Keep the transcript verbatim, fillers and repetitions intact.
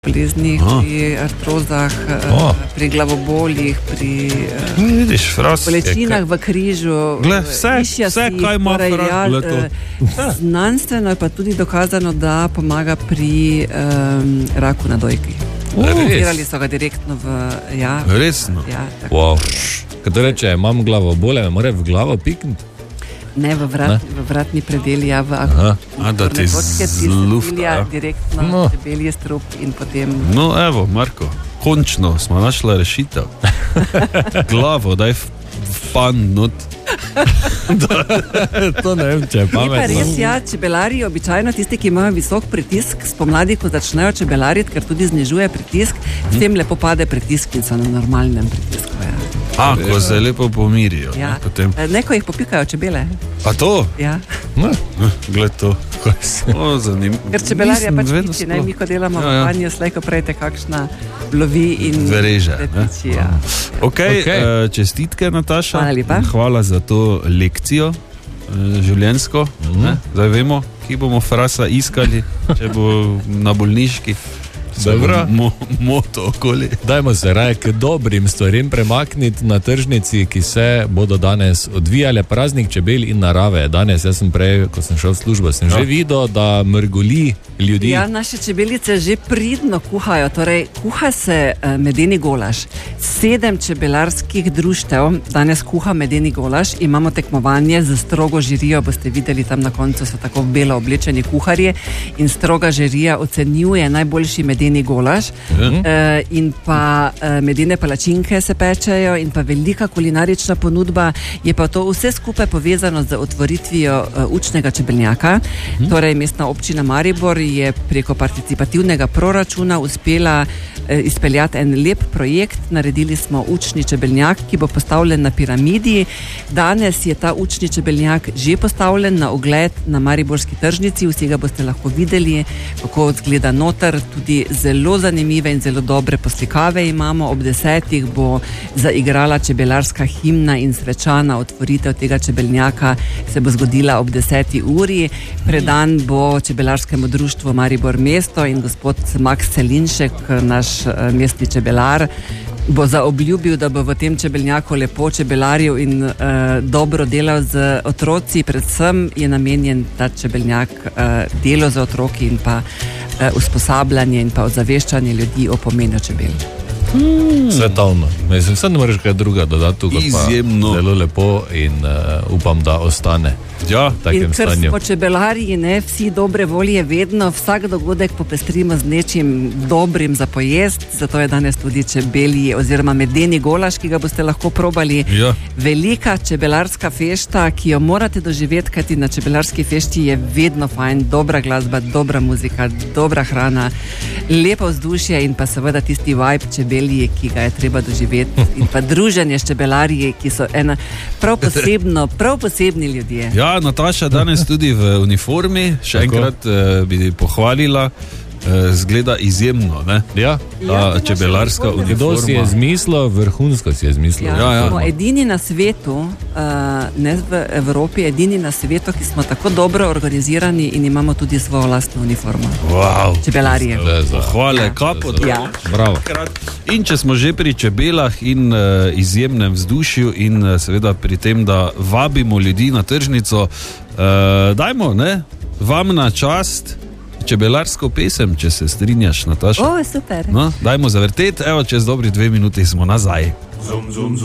boleznih, pri artrozah, oh. pri glavobolih, pri Vidiš, fras, bolečinah v križu. Gle, vse, vse kaj ima torej, fras, gle to. Znanstveno je pa tudi dokazano, da pomaga pri um, raku na dojki. Operirali so ga direktno v... Ja, Resno? Ja, wow. Kaj to reče, imam glavo bole, me more v glavo pikniti? Ne, v, vrat, ne? v vratni predeli, ja, v akupunkturne točke, zlufta direktno no. debelji strup in potem... No, evo, Marko, končno smo našla rešitev. Glavo, daj fan not. To ne vem, če je pametno. Je pa res, ja, čebelari običajno tisti, ki imajo visok pritisk, spomladi, ko začnejo čebelariti, ker tudi znižuje pritisk, s tem lepo pade pritisk in so na normalnem pritisku, ja. A, ko se lepo pomirijo. Ja. Ne, potem... Neko jih popikajo čebele. A to? Ja. Ne, gled to. O, zanim... Ker čebelarja pač tiči, ne, mi ko delamo ja, ja. v banju, slejko prejte kakšna lovi in... Vereže. Tiči, ja. Ok, okay. Čestitke, Nataša. Hvala lepa. Hvala za to lekcijo življenjsko. Mm. Zdaj vemo, ki bomo frasa iskali, če bo na bolniški. Mo, moto okoli. Dajmo se raje k dobrim stvarem premakniti na tržnici, ki se bodo danes odvijale. Praznik čebel in narave. Danes, jaz sem prej, ko sem šel v službo, sem ja. že videl, da mrgoli ljudi. Ja, naše čebelice že pridno kuhajo. Torej, kuha se uh, medeni golaž. Sedem čebelarskih društev danes kuha medeni golaž. Imamo tekmovanje z strogo žirijo. Boste videli, tam na koncu so tako belo oblečeni kuharje in stroga žirija ocenjuje najboljši medeni golaž uh, in pa uh, medene palačinke se pečejo in pa velika kulinarična ponudba. Je pa to vse skupaj povezano z otvoritvijo uh, učnega čebelnjaka. Uh. Torej, Mestna občina Maribor je preko participativnega proračuna uspela uh, izpeljati en lep projekt. Naredili smo učni čebelnjak, ki bo postavljen na piramidi. Danes je ta učni čebelnjak že postavljen na ogled na mariborski tržnici. Vsi ga boste lahko videli, kako izgleda noter, tudi zelo zanimive in zelo dobre poslikave imamo. Ob desetih bo zaigrala čebelarska himna in svečana otvoritev tega čebelnjaka se bo zgodila ob deseti uri. Predan bo čebelarskemu društvu Maribor mesto in gospod Max Celinšek, naš mestni čebelar, bo zaobljubil, da bo v tem čebelnjaku lepo čebelarjev in uh, dobro delal z otroci. Predvsem je namenjen ta čebelnjak uh, delo z otroki in pa uh, usposabljanje in pa ozaveščanje ljudi o pomenu čebel. Hmm. Svetovno. Mislim, vse ne moreš kaj druga dodati, tukaj izjemno. Pa zelo lepo in uh, upam, da ostane. Ja, v takem in ker stanju. Smo čebelarji, ne, vsi dobre volje vedno, vsak dogodek popestrimo z nečim dobrim za pojest, zato je danes tudi čebelji oziroma medeni golaž, ki ga boste lahko probali. Ja. Velika čebelarska fešta, ki jo morate doživeti, kajti na čebelarski fešti je vedno fajn, dobra glasba, dobra muzika, dobra hrana, lepo vzdušje in pa seveda tisti vibe čebelji, ki ga je treba doživeti in pa druženje s čebelarji, ki so ena prav posebno, prav posebni ljudje. Ja, Nataša danes tudi v uniformi, še Tako. enkrat eh, bi pohvalila, eh, zgleda izjemno, ne? Ja. Ta čebelarska uniforma. Kdo si je zmislil, vrhunsko si je zmislil. Ja, Ja, ja. smo edini na svetu, uh, ne v Evropi, edini na svetu, ki smo tako dobro organizirani in imamo tudi svojo lastno uniformo. Wow. Čebelarje. Hvala, Ja. kapo. Ja. Bravo. In če smo že pri čebelah in uh, izjemnem vzdušju in uh, seveda pri tem, da vabimo ljudi na tržnico, uh, dajmo, ne, vam na čast čebelarsko pesem, če se strinjaš, Nataša. O, super. No, dajmo zavrteti, evo, čez dobri dve minuti smo nazaj. Zum, zum, zum.